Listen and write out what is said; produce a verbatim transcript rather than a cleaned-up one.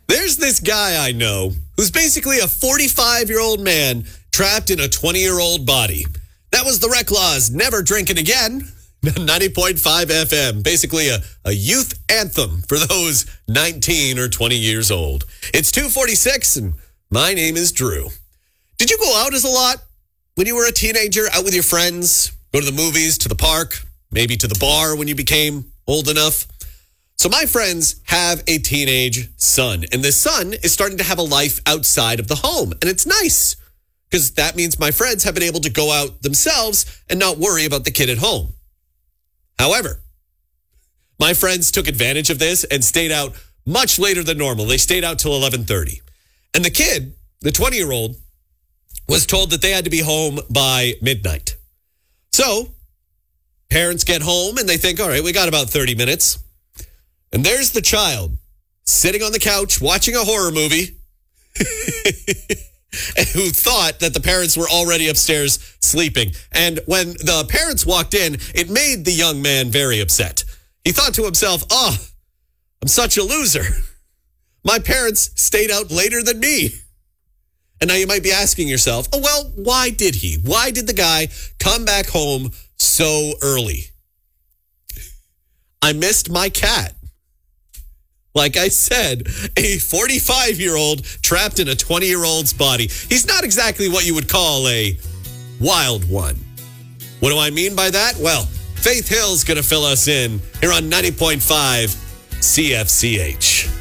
There's this guy I know who's basically a forty-five-year-old man trapped in a twenty-year-old body. That was the Reclaws, Never Drinking Again. ninety point five F M, basically a, a youth anthem for those nineteen or twenty years old. It's two forty-six, and my name is Drew. Did you go out as a lot when you were a teenager, out with your friends, go to the movies, to the park, maybe to the bar when you became old enough? So my friends have a teenage son, and this son is starting to have a life outside of the home, and it's nice because that means my friends have been able to go out themselves and not worry about the kid at home. However, my friends took advantage of this and stayed out much later than normal. They stayed out till eleven thirty. And the kid, the twenty-year-old, was told that they had to be home by midnight. So parents get home and they think, all right, we got about thirty minutes. And there's the child sitting on the couch watching a horror movie who thought that the parents were already upstairs sleeping. And when the parents walked in, it made the young man very upset. He thought to himself, oh, I'm such a loser. My parents stayed out later than me. And now you might be asking yourself, oh, well, why did he? Why did the guy come back home so early? I missed my cat. Like I said, a forty-five-year-old trapped in a twenty-year-old's body. He's not exactly what you would call a wild one. What do I mean by that? Well, Faith Hill's going to fill us in here on ninety point five C F C H.